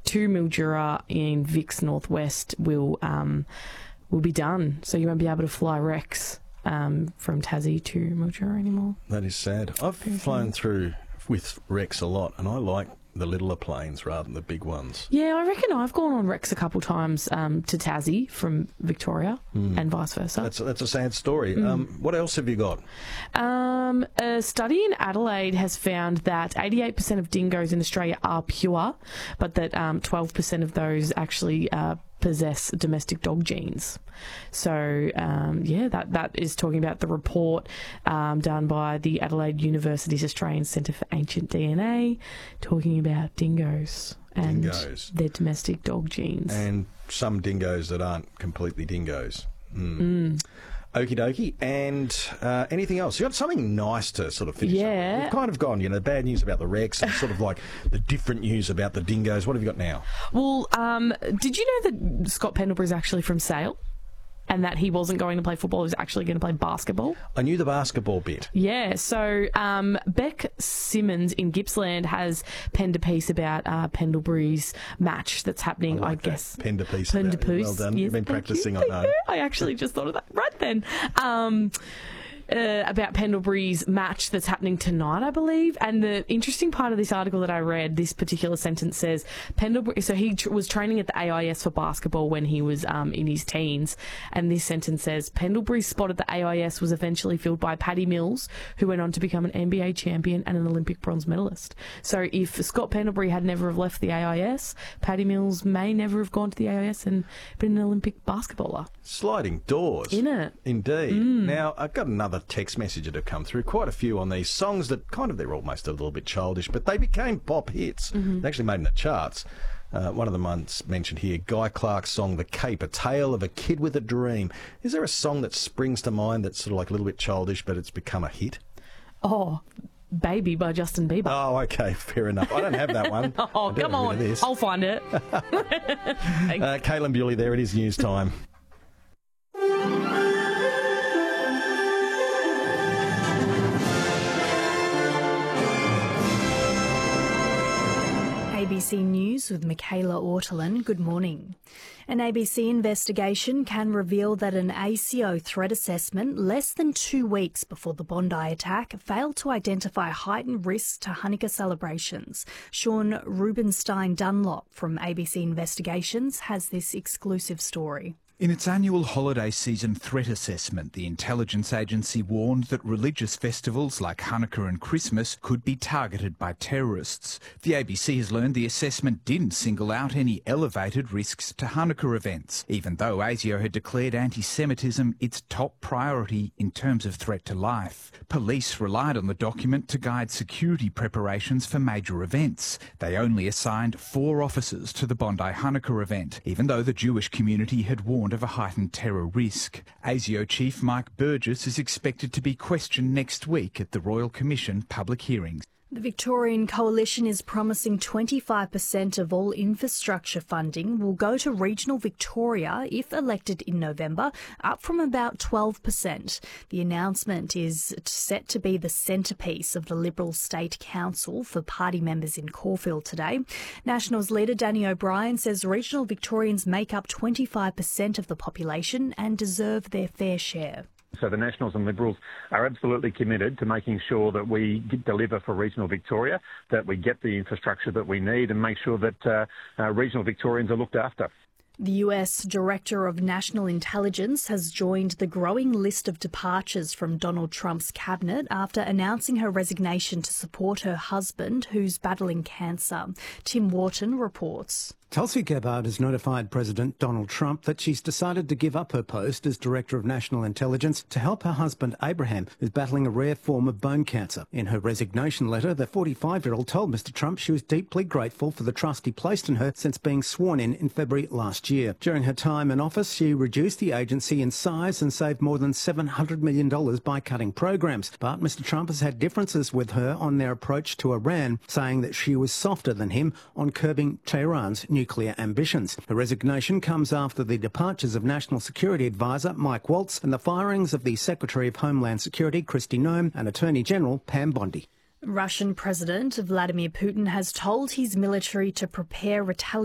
to Mildura in Vic's Northwest will be done. So you won't be able to fly Rex from Tassie to Mildura anymore. That is sad. I've flown through with Rex a lot, and I like the littler planes rather than the big ones. Yeah, I reckon I've gone on Rex a couple times to Tassie from Victoria and vice versa. That's a sad story. What else have you got? A study in Adelaide has found that 88% of dingoes in Australia are pure, but that 12% of those actually possess domestic dog genes. So, that is talking about the report done by the Adelaide University's Australian Centre for Ancient DNA, talking about dingoes and their domestic dog genes. And some dingoes that aren't completely dingoes. Okie dokie. And anything else? You got something nice to sort of finish up with? We've kind of gone, the bad news about the Rex and sort of like the different news about the dingoes. What have you got now? Well, did you know that Scott Pendlebury is actually from Sale? And that he wasn't going to play football, he was actually going to play basketball. I knew the basketball bit. Yeah, so Beck Simmons in Gippsland has penned a piece about Pendlebury's match that's happening, I guess. Penned a piece. Well done. Yes, You've been practising, I know. I actually just thought of that right then. About Pendlebury's match that's happening tonight, I believe. And the interesting part of this article that I read, this particular sentence says, Pendlebury, so he was training at the AIS for basketball when he was in his teens. And this sentence says, Pendlebury's spot at the AIS was eventually filled by Paddy Mills, who went on to become an NBA champion and an Olympic bronze medalist. So if Scott Pendlebury had never have left the AIS, Paddy Mills may never have gone to the AIS and been an Olympic basketballer. Sliding doors. Innit? Indeed. Now, I've got another text message that have come through, quite a few on these songs that they're almost a little bit childish, but they became pop hits. They actually made in the charts. One of the ones mentioned here, Guy Clark's song The Cape, a tale of a kid with a dream. Is there a song that springs to mind that's sort of like a little bit childish, but it's become a hit? Oh, Baby by Justin Bieber. Oh, okay, fair enough. I don't have that one. Oh, come on. I'll find it. Caitlin Bewley there, it is news time. ABC News with Michaela Ortolin. Good morning. An ABC investigation can reveal that an ACO threat assessment less than 2 weeks before the Bondi attack failed to identify heightened risks to Hanukkah celebrations. Sean Rubenstein Dunlop from ABC Investigations has this exclusive story. In its annual holiday season threat assessment, the intelligence agency warned that religious festivals like Hanukkah and Christmas could be targeted by terrorists. The ABC has learned the assessment didn't single out any elevated risks to Hanukkah events, even though ASIO had declared anti-Semitism its top priority in terms of threat to life. Police relied on the document to guide security preparations for major events. They only assigned 4 officers to the Bondi Hanukkah event, even though the Jewish community had warned of a heightened terror risk. ASIO Chief Mike Burgess is expected to be questioned next week at the Royal Commission public hearings. The Victorian Coalition is promising 25% of all infrastructure funding will go to regional Victoria if elected in November, up from about 12%. The announcement is set to be the centrepiece of the Liberal State Council for party members in Caulfield today. Nationals leader Danny O'Brien says regional Victorians make up 25% of the population and deserve their fair share. So the Nationals and Liberals are absolutely committed to making sure that we deliver for regional Victoria, that we get the infrastructure that we need and make sure that regional Victorians are looked after. The US Director of National Intelligence has joined the growing list of departures from Donald Trump's cabinet after announcing her resignation to support her husband, who's battling cancer. Tim Wharton reports. Tulsi Gabbard has notified President Donald Trump that she's decided to give up her post as Director of National Intelligence to help her husband Abraham, who's battling a rare form of bone cancer. In her resignation letter, the 45-year-old told Mr Trump she was deeply grateful for the trust he placed in her since being sworn in February last year. During her time in office, she reduced the agency in size and saved more than $700 million by cutting programs. But Mr Trump has had differences with her on their approach to Iran, saying that she was softer than him on curbing Tehran's nuclear ambitions. Her resignation comes after the departures of National Security Advisor Mike Waltz and the firings of the Secretary of Homeland Security Kristi Noem and Attorney General Pam Bondi. Russian President Vladimir Putin has told his military to prepare retaliation